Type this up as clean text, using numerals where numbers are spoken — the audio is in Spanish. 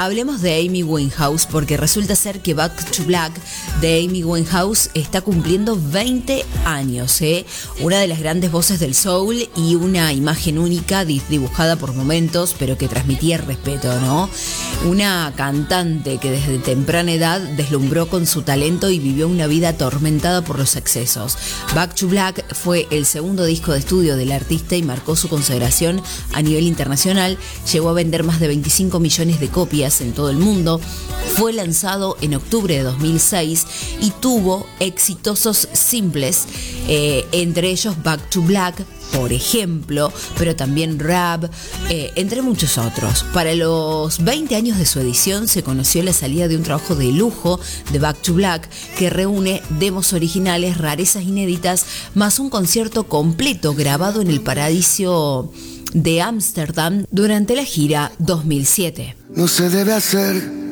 Hablemos de Amy Winehouse porque resulta ser que Back to Black de Amy Winehouse está cumpliendo 20 años, una de las grandes voces del soul y una imagen única dibujada por momentos, pero que transmitía respeto, ¿no? Una cantante que desde temprana edad deslumbró con su talento y vivió una vida atormentada por los excesos. Back to Black fue el segundo disco de estudio del artista y marcó su consagración a nivel internacional. Llegó a vender más de 25 millones de copias en todo el mundo. Fue lanzado en octubre de 2006 y tuvo exitosos simples, entre ellos Back to Black, por ejemplo, pero también Rap, entre muchos otros. Para los 20 años de su edición se conoció la salida de un trabajo de lujo de Back to Black que reúne demos originales, rarezas inéditas, más un concierto completo grabado en el Paradiso de Ámsterdam durante la gira 2007. No se debe hacer